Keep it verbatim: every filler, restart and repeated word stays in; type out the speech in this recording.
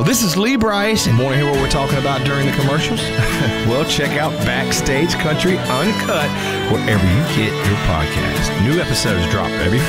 Well, this is Lee Brice, and want to hear what we're talking about during the commercials? Well, check out Backstage Country Uncut wherever you get your podcast. New episodes drop every